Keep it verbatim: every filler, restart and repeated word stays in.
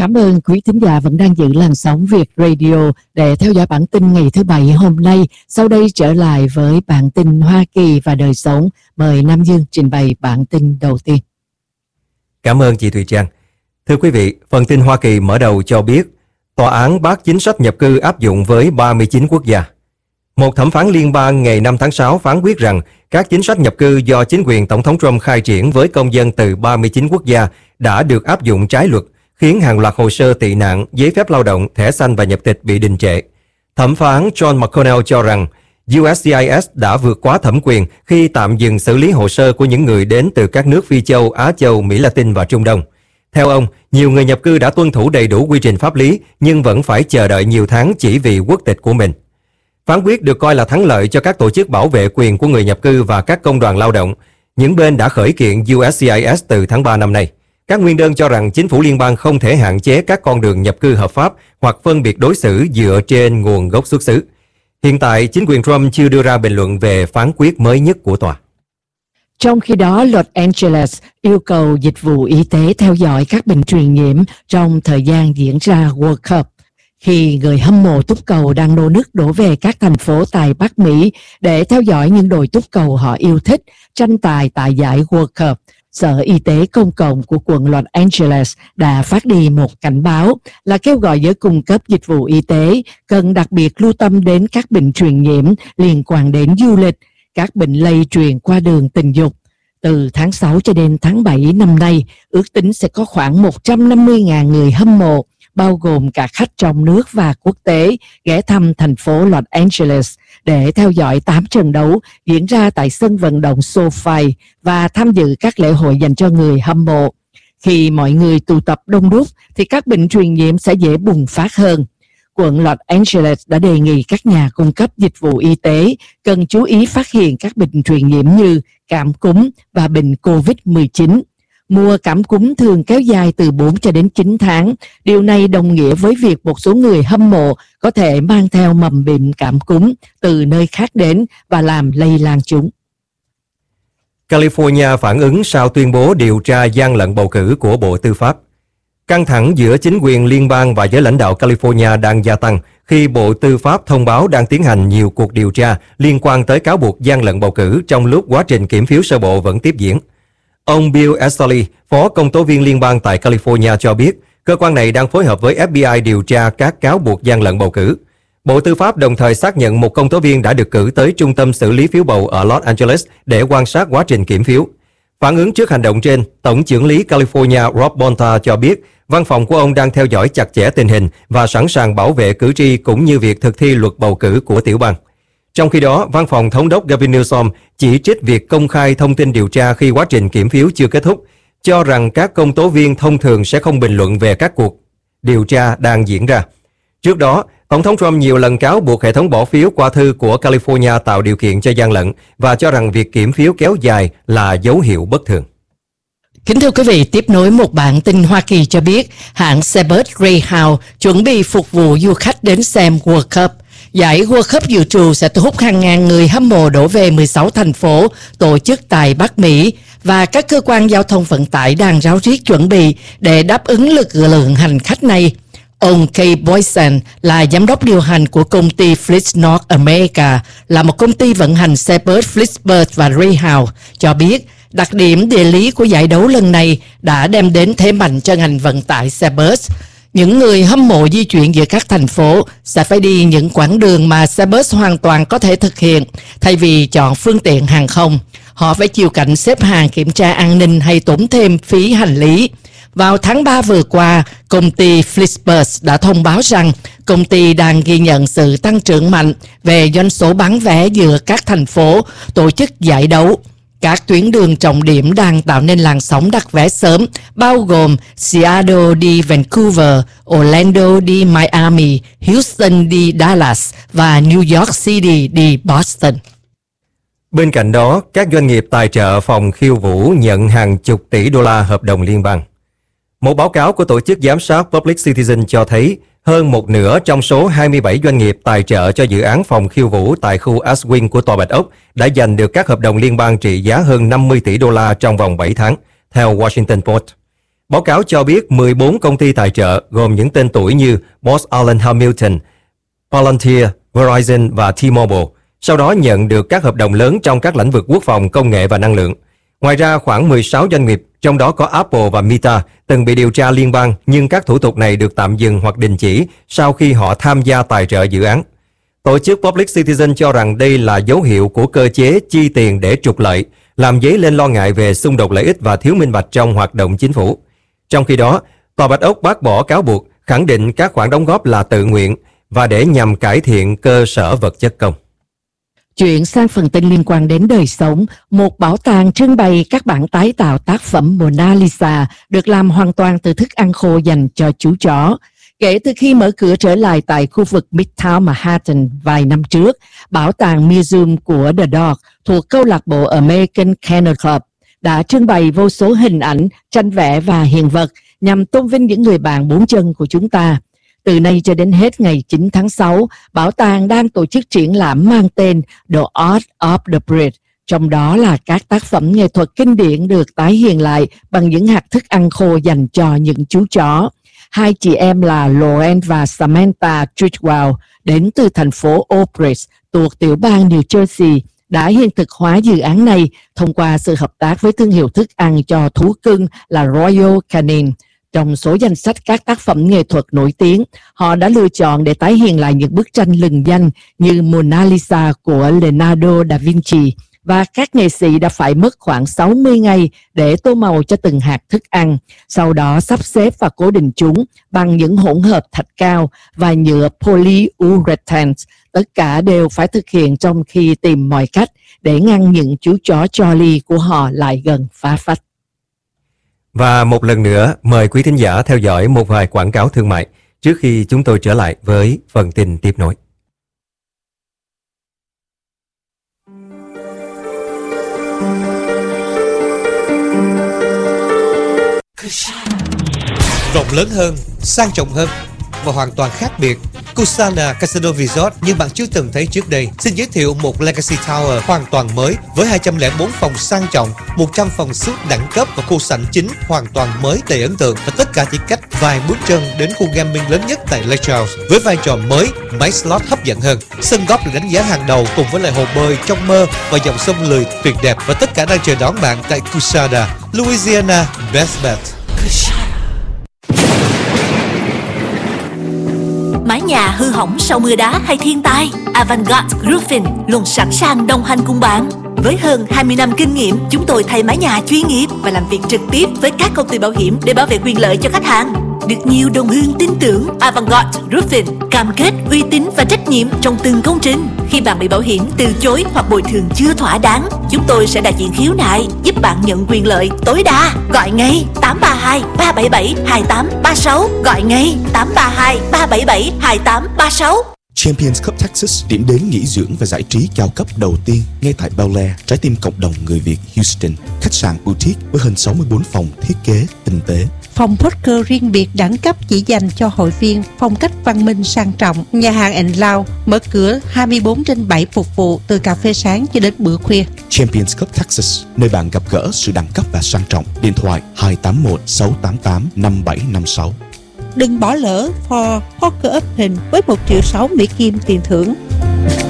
Cảm ơn quý thính giả vẫn đang giữ làn sóng Việt Radio để theo dõi bản tin ngày thứ Bảy hôm nay. Sau đây trở lại với bản tin Hoa Kỳ và đời sống. Mời Nam Dương trình bày bản tin đầu tiên. Cảm ơn chị Thùy Trang. Thưa quý vị, phần tin Hoa Kỳ mở đầu cho biết tòa án bác chính sách nhập cư áp dụng với ba mươi chín quốc gia. Một thẩm phán liên bang ngày năm tháng sáu phán quyết rằng các chính sách nhập cư do chính quyền Tổng thống Trump khai triển với công dân từ ba mươi chín quốc gia đã được áp dụng trái luật, khiến hàng loạt hồ sơ tị nạn, giấy phép lao động, thẻ xanh và nhập tịch bị đình trệ. Thẩm phán John McConnell cho rằng u ét xê i ét đã vượt quá thẩm quyền khi tạm dừng xử lý hồ sơ của những người đến từ các nước Phi châu, Á châu, Mỹ Latin và Trung Đông. Theo ông, nhiều người nhập cư đã tuân thủ đầy đủ quy trình pháp lý nhưng vẫn phải chờ đợi nhiều tháng chỉ vì quốc tịch của mình. Phán quyết được coi là thắng lợi cho các tổ chức bảo vệ quyền của người nhập cư và các công đoàn lao động. Những bên đã khởi kiện u ét xê i ét từ tháng ba năm nay. Các nguyên đơn cho rằng chính phủ liên bang không thể hạn chế các con đường nhập cư hợp pháp hoặc phân biệt đối xử dựa trên nguồn gốc xuất xứ. Hiện tại, chính quyền Trump chưa đưa ra bình luận về phán quyết mới nhất của tòa. Trong khi đó, Los Angeles yêu cầu dịch vụ y tế theo dõi các bệnh truyền nhiễm trong thời gian diễn ra World Cup, khi người hâm mộ túc cầu đang nô nức đổ về các thành phố tại Bắc Mỹ để theo dõi những đội túc cầu họ yêu thích tranh tài tại giải World Cup. Sở Y tế Công cộng của quận Los Angeles đã phát đi một cảnh báo là kêu gọi giới cung cấp dịch vụ y tế cần đặc biệt lưu tâm đến các bệnh truyền nhiễm liên quan đến du lịch, các bệnh lây truyền qua đường tình dục. Từ tháng sáu cho đến tháng bảy năm nay, ước tính sẽ có khoảng một trăm năm mươi nghìn người hâm mộ, bao gồm cả khách trong nước và quốc tế, ghé thăm thành phố Los Angeles để theo dõi tám trận đấu diễn ra tại sân vận động SoFi và tham dự các lễ hội dành cho người hâm mộ. Khi mọi người tụ tập đông đúc thì các bệnh truyền nhiễm sẽ dễ bùng phát hơn. Quận Los Angeles đã đề nghị các nhà cung cấp dịch vụ y tế cần chú ý phát hiện các bệnh truyền nhiễm như cảm cúm và bệnh covid mười chín. Mùa cảm cúm thường kéo dài từ bốn cho đến chín tháng. Điều này đồng nghĩa với việc một số người hâm mộ có thể mang theo mầm bệnh cảm cúm từ nơi khác đến và làm lây lan chúng. California phản ứng sau tuyên bố điều tra gian lận bầu cử của Bộ Tư pháp. Căng thẳng giữa chính quyền liên bang và giới lãnh đạo California đang gia tăng khi Bộ Tư pháp thông báo đang tiến hành nhiều cuộc điều tra liên quan tới cáo buộc gian lận bầu cử trong lúc quá trình kiểm phiếu sơ bộ vẫn tiếp diễn. Ông Bill Easterly, phó công tố viên liên bang tại California cho biết, cơ quan này đang phối hợp với ép bê i điều tra các cáo buộc gian lận bầu cử. Bộ Tư pháp đồng thời xác nhận một công tố viên đã được cử tới trung tâm xử lý phiếu bầu ở Los Angeles để quan sát quá trình kiểm phiếu. Phản ứng trước hành động trên, Tổng chưởng lý California Rob Bonta cho biết văn phòng của ông đang theo dõi chặt chẽ tình hình và sẵn sàng bảo vệ cử tri cũng như việc thực thi luật bầu cử của tiểu bang. Trong khi đó, văn phòng thống đốc Gavin Newsom chỉ trích việc công khai thông tin điều tra khi quá trình kiểm phiếu chưa kết thúc, cho rằng các công tố viên thông thường sẽ không bình luận về các cuộc điều tra đang diễn ra. Trước đó, Tổng thống Trump nhiều lần cáo buộc hệ thống bỏ phiếu qua thư của California tạo điều kiện cho gian lận và cho rằng việc kiểm phiếu kéo dài là dấu hiệu bất thường. Kính thưa quý vị, tiếp nối một bản tin Hoa Kỳ cho biết hãng xe bus Greyhound chuẩn bị phục vụ du khách đến xem World Cup. Giải World Cup dự trù sẽ thu hút hàng ngàn người hâm mộ đổ về mười sáu thành phố tổ chức tại Bắc Mỹ và các cơ quan giao thông vận tải đang ráo riết chuẩn bị để đáp ứng lực lượng hành khách này. Ông Kay Boyson là giám đốc điều hành của công ty Fleet North America, là một công ty vận hành xe bus Flixbus và Greyhound, cho biết đặc điểm địa lý của giải đấu lần này đã đem đến thế mạnh cho ngành vận tải xe bus. Những người hâm mộ di chuyển giữa các thành phố sẽ phải đi những quãng đường mà xe bus hoàn toàn có thể thực hiện thay vì chọn phương tiện hàng không. Họ phải chịu cảnh xếp hàng kiểm tra an ninh hay tốn thêm phí hành lý. Vào tháng ba vừa qua, công ty Flixbus đã thông báo rằng công ty đang ghi nhận sự tăng trưởng mạnh về doanh số bán vé giữa các thành phố tổ chức giải đấu. Các tuyến đường trọng điểm đang tạo nên làn sóng đặt vé sớm, bao gồm Seattle đi Vancouver, Orlando đi Miami, Houston đi Dallas và New York City đi Boston. Bên cạnh đó, các doanh nghiệp tài trợ phòng khiêu vũ nhận hàng chục tỷ đô la hợp đồng liên bang. Một báo cáo của tổ chức giám sát Public Citizen cho thấy hơn một nửa trong số hai mươi bảy doanh nghiệp tài trợ cho dự án phòng khiêu vũ tại khu Ashwin của Tòa Bạch Ốc đã giành được các hợp đồng liên bang trị giá hơn năm mươi tỷ đô la trong vòng bảy tháng, theo Washington Post. Báo cáo cho biết mười bốn công ty tài trợ gồm những tên tuổi như Booz Allen Hamilton, Palantir, Verizon và T-Mobile, sau đó nhận được các hợp đồng lớn trong các lĩnh vực quốc phòng, công nghệ và năng lượng. Ngoài ra, khoảng mười sáu doanh nghiệp, trong đó có Apple và Meta, từng bị điều tra liên bang, nhưng các thủ tục này được tạm dừng hoặc đình chỉ sau khi họ tham gia tài trợ dự án. Tổ chức Public Citizen cho rằng đây là dấu hiệu của cơ chế chi tiền để trục lợi, làm dấy lên lo ngại về xung đột lợi ích và thiếu minh bạch trong hoạt động chính phủ. Trong khi đó, Tòa Bạch Ốc bác bỏ cáo buộc, khẳng định các khoản đóng góp là tự nguyện và để nhằm cải thiện cơ sở vật chất công. Chuyển sang phần tin liên quan đến đời sống, một bảo tàng trưng bày các bản tái tạo tác phẩm Mona Lisa được làm hoàn toàn từ thức ăn khô dành cho chú chó. Kể từ khi mở cửa trở lại tại khu vực Midtown Manhattan vài năm trước, bảo tàng Museum của The Dog thuộc câu lạc bộ American Kennel Club đã trưng bày vô số hình ảnh, tranh vẽ và hiện vật nhằm tôn vinh những người bạn bốn chân của chúng ta. Từ nay cho đến hết ngày chín tháng sáu, bảo tàng đang tổ chức triển lãm mang tên The Art of the Breed, trong đó là các tác phẩm nghệ thuật kinh điển được tái hiện lại bằng những hạt thức ăn khô dành cho những chú chó. Hai chị em là Lauren và Samantha Treadwell đến từ thành phố Oak Ridge thuộc tiểu bang New Jersey đã hiện thực hóa dự án này thông qua sự hợp tác với thương hiệu thức ăn cho thú cưng là Royal Canin. Trong số danh sách các tác phẩm nghệ thuật nổi tiếng, họ đã lựa chọn để tái hiện lại những bức tranh lừng danh như Mona Lisa của Leonardo da Vinci, và các nghệ sĩ đã phải mất khoảng sáu mươi ngày để tô màu cho từng hạt thức ăn, sau đó sắp xếp và cố định chúng bằng những hỗn hợp thạch cao và nhựa polyurethane. Tất cả đều phải thực hiện trong khi tìm mọi cách để ngăn những chú chó Charlie của họ lại gần phá phách. Và một lần nữa, mời quý thính giả theo dõi một vài quảng cáo thương mại trước khi chúng tôi trở lại với phần tin tiếp nối. Rộng lớn hơn, sang trọng hơn và hoàn toàn khác biệt. Kusana Casino Resort như bạn chưa từng thấy trước đây xin giới thiệu một Legacy Tower hoàn toàn mới với hai trăm lẻ bốn phòng sang trọng, một trăm phòng suite đẳng cấp và khu sảnh chính hoàn toàn mới đầy ấn tượng, và tất cả chỉ cách vài bước chân đến khu gaming lớn nhất tại Lake Charles với vai trò mới, máy slot hấp dẫn hơn, sân golf được đánh giá hàng đầu cùng với lại hồ bơi trong mơ và dòng sông lười tuyệt đẹp, và tất cả đang chờ đón bạn tại Kusana, Louisiana Best Bet. Mái nhà hư hỏng sau mưa đá hay thiên tai, Avantgarde Roofing luôn sẵn sàng đồng hành cùng bạn. Với hơn hai mươi năm kinh nghiệm, chúng tôi thay mái nhà chuyên nghiệp và làm việc trực tiếp với các công ty bảo hiểm để bảo vệ quyền lợi cho khách hàng. Được nhiều đồng hương tin tưởng, Avantgarde Roofing cam kết uy tín và trách nhiệm trong từng công trình. Khi bạn bị bảo hiểm từ chối hoặc bồi thường chưa thỏa đáng, chúng tôi sẽ đại diện khiếu nại giúp bạn nhận quyền lợi tối đa. Gọi ngay tám ba hai ba bảy bảy hai tám ba sáu, gọi ngay tám ba hai ba bảy bảy hai tám ba sáu. Champions Cup Texas, điểm đến nghỉ dưỡng và giải trí cao cấp đầu tiên ngay tại Bel Air, trái tim cộng đồng người Việt Houston. Khách sạn boutique với hơn sáu mươi bốn phòng thiết kế tinh tế. Phòng poker riêng biệt đẳng cấp chỉ dành cho hội viên, phong cách văn minh sang trọng. Nhà hàng and Lounge mở cửa hai mươi bốn trên bảy phục vụ từ cà phê sáng cho đến bữa khuya. Champions Cup Texas, nơi bạn gặp gỡ sự đẳng cấp và sang trọng. Điện thoại hai tám một sáu tám tám năm bảy năm sáu. Đừng bỏ lỡ For Poker Open với một triệu sáu Mỹ Kim tiền thưởng.